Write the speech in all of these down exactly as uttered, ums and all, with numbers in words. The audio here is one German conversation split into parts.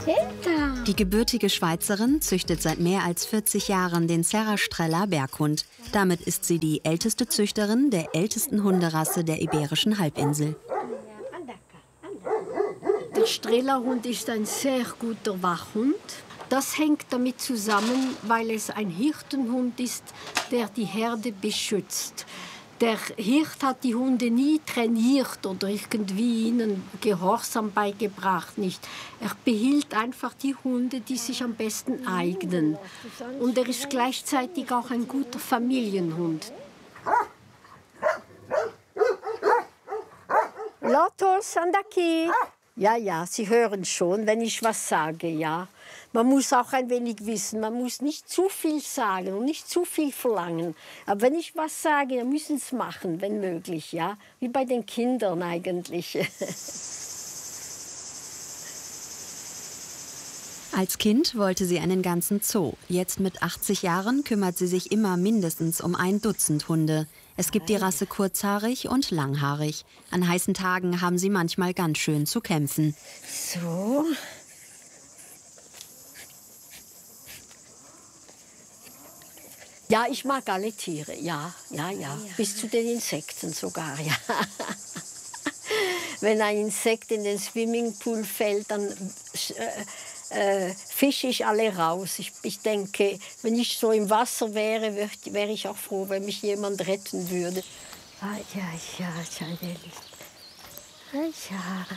Die gebürtige Schweizerin züchtet seit mehr als vierzig Jahren den Serra-Strella Berghund. Damit ist sie die älteste Züchterin der ältesten Hunderasse der Iberischen Halbinsel. Der Strella-Hund ist ein sehr guter Wachhund. Das hängt damit zusammen, weil es ein Hirtenhund ist, der die Herde beschützt. Der Hirt hat die Hunde nie trainiert oder irgendwie ihnen Gehorsam beigebracht, nicht. Er behielt einfach die Hunde, die sich am besten eignen. Und er ist gleichzeitig auch ein guter Familienhund. Lotus, andaki. Ja, ja, Sie hören schon, wenn ich was sage, ja. Man muss auch ein wenig wissen, man muss nicht zu viel sagen und nicht zu viel verlangen. Aber wenn ich was sage, dann müssen Sie es machen, wenn möglich, ja. Wie bei den Kindern eigentlich. Als Kind wollte sie einen ganzen Zoo. Jetzt mit achtzig Jahren kümmert sie sich immer mindestens um ein Dutzend Hunde. Es gibt die Rasse kurzhaarig und langhaarig. An heißen Tagen haben sie manchmal ganz schön zu kämpfen. So. Ja, ich mag alle Tiere, ja, ja, ja. Bis zu den Insekten sogar, ja. Wenn ein Insekt in den Swimmingpool fällt, dann äh, äh, fische ich alle raus. Ich, ich denke, wenn ich so im Wasser wäre, wäre wär ich auch froh, wenn mich jemand retten würde. Ah, ja, ja, ja, ja.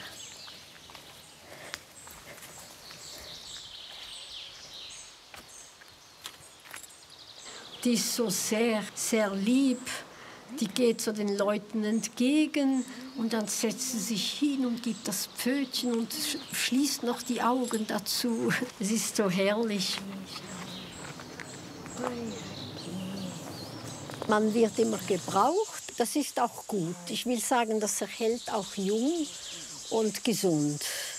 Die ist so sehr, sehr lieb. Die geht so den Leuten entgegen und dann setzt sie sich hin und gibt das Pfötchen und schließt noch die Augen dazu. Es ist so herrlich. Man wird immer gebraucht, das ist auch gut. Ich will sagen, das erhält auch jung und gesund.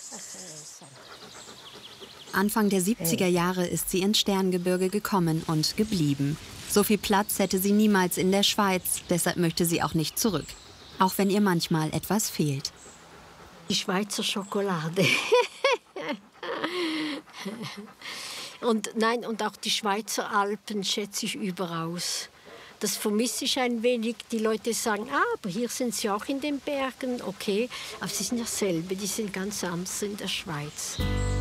Anfang der siebziger Jahre ist sie ins Sterngebirge gekommen und geblieben. So viel Platz hätte sie niemals in der Schweiz, deshalb möchte sie auch nicht zurück. Auch wenn ihr manchmal etwas fehlt. Die Schweizer Schokolade. Und nein, und auch die Schweizer Alpen schätze ich überaus. Das vermisse ich ein wenig. Die Leute sagen, ah, aber hier sind sie auch in den Bergen. Okay, aber sie sind dasselbe, die sind ganz anders in der Schweiz.